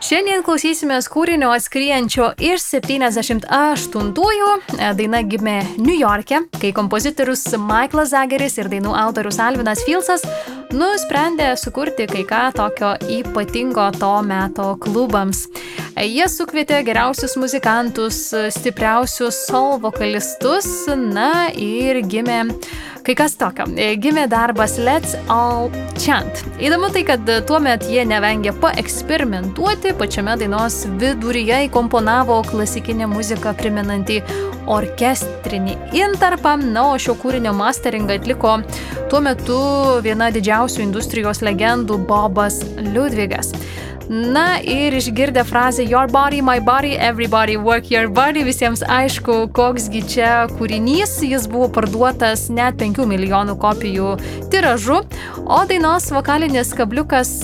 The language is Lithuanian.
Šiandien klausysimės kūrinio atskrienčio iš 78-ųjų. Daina gimė Niujorke, kai kompozitorius Michaelas Zageris ir dainų autorius Alvinas Filsas nusprendė sukurti kai ką tokio ypatingo to meto klubams. Jie sukvietė geriausius muzikantus, stipriausius soul vokalistus, na ir gimė kai kas tokio. Gimė darbas Let's All Chant. Įdomu tai, kad tuomet jie nevengė paeksperimentuoti, pačiame dainos viduryje įkomponavo klasikinę muziką primenantį orkestrinį intarpą, na, o šio kūrinio masteringą atliko tuo metu viena didžiausių industrijos legendų Bobas Ludvigas. Na ir išgirdę frazę Your body, my body, everybody work your body, visiems aišku, koksgi čia kūrinys, jis buvo parduotas net 5 milijonų kopijų tiražu, o dainos vokalinis kabliukas